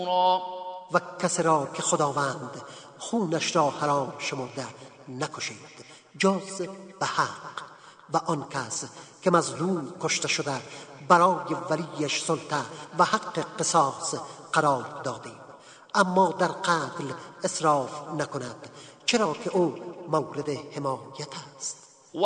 و کسی را که خداوند خونش را حرام شمرده نکشید جز به حق، و آن کس که مظلوم کشته شده برای ولیش سلطه و حق قصاص قرار دادیم، اما در قتل اسراف نکند، چرا که او مورد حمایت است.